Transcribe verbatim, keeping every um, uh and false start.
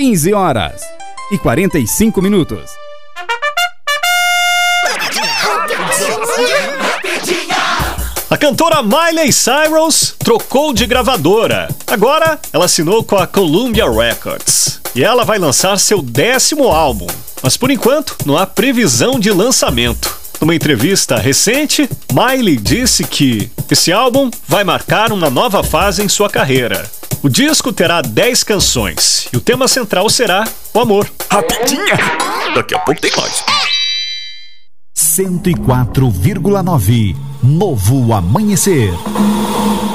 quinze horas e quarenta e cinco minutos. A cantora Miley Cyrus trocou de gravadora. Agora ela assinou com a Columbia Records e ela vai lançar seu décimo álbum. Mas por enquanto não há previsão de lançamento. Numa entrevista recente, Miley disse que esse álbum vai marcar uma nova fase em sua carreira. O disco terá dez canções e o tema central será o amor. Rapidinha! Daqui a pouco tem mais. cento e quatro vírgula nove Novo Amanhecer.